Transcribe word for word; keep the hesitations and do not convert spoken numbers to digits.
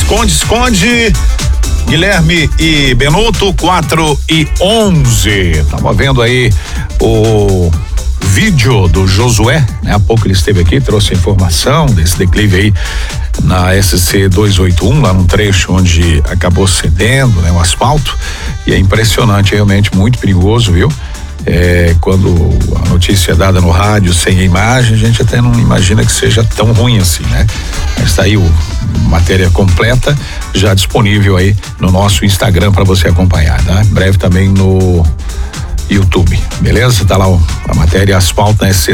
Esconde, esconde. Guilherme e Benuto, quatro e onze. Tava vendo aí o vídeo do Josué, né? Há pouco ele esteve aqui, trouxe informação desse declive aí na S C duzentos e oitenta e um, lá no trecho onde acabou cedendo, né? O asfalto, e é impressionante, realmente muito perigoso, viu? É, quando a notícia é dada no rádio sem a imagem, a gente até não imagina que seja tão ruim assim, né? Mas tá aí o matéria completa já disponível aí no nosso Instagram para você acompanhar, tá? Em breve também no YouTube, beleza? Tá lá o, a matéria asfalto na S C